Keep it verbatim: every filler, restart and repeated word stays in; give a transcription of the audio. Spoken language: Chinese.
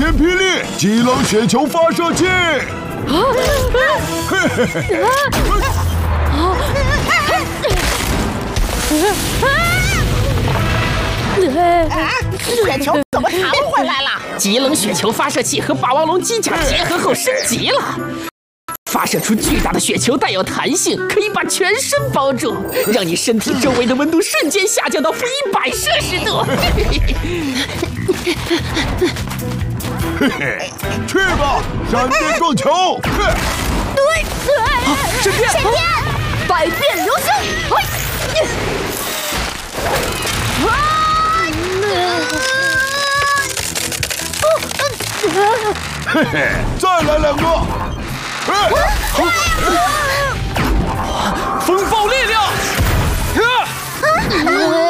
天霹雳极冷雪球发射器。嘿嘿嘿！ 雪球怎么弹回来了？ 极冷雪球发射器和霸王龙机甲结合后升级了。 发射出巨大的雪球，带有弹性，可以把全身包住，让你身体周围的温度瞬间下降到负一百摄氏度。 嘿嘿，去吧，闪电撞球！ 对对， 闪电， 闪电，百变流星！ 嘿嘿，再来两个！ 风暴力量！